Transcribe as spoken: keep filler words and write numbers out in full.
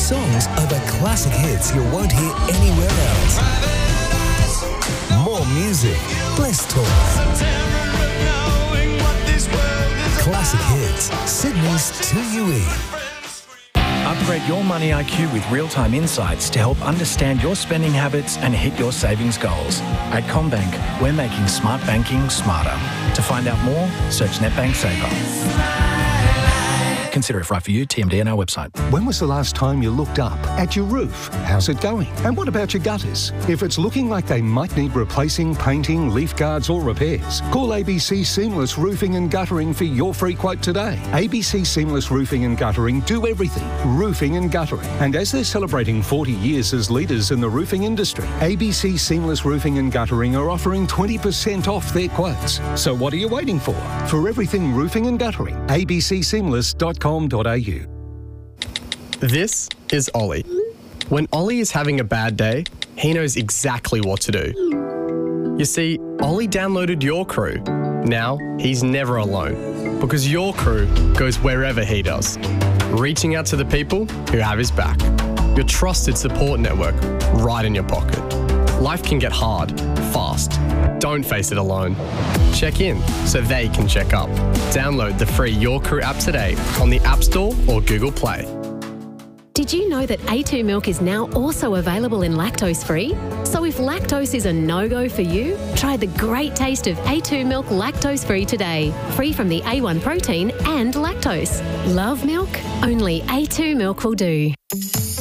songs over classic hits you won't hear anywhere else. More music, less talk. Classic Hits, Sydney's two U E. Upgrade your money I Q with real-time insights to help understand your spending habits and hit your savings goals. At CommBank, we're making smart banking smarter. To find out more, search NetBank Saver. Consider if right for you. T M D on our website. When was the last time you looked up at your roof? How's it going? And what about your gutters? If it's looking like they might need replacing, painting, leaf guards or repairs, call A B C Seamless Roofing and Guttering for your free quote today. A B C Seamless Roofing and Guttering do everything, roofing and guttering. And as they're celebrating forty years as leaders in the roofing industry, A B C Seamless Roofing and Guttering are offering twenty percent off their quotes. So what are you waiting for? For everything roofing and guttering, a b c seamless dot com dot a u. This is Ollie. When Ollie is having a bad day, he knows exactly what to do. You see, Ollie downloaded Your Crew. Now, he's never alone, because Your Crew goes wherever he does, reaching out to the people who have his back. Your trusted support network right in your pocket. Life can get hard, fast. Don't face it alone. Check in so they can check up. Download the free Your Crew app today on the App Store or Google Play. Did you know that A two milk is now also available in lactose-free? So if lactose is a no-go for you, try the great taste of A two milk lactose-free today. Free from the A one protein and lactose. Love milk? Only A two milk will do.